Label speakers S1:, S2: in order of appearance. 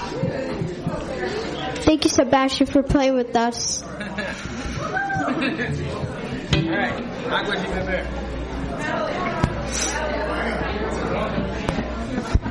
S1: Thank you, Sebastian, for playing with us.
S2: All right. Agua de beber.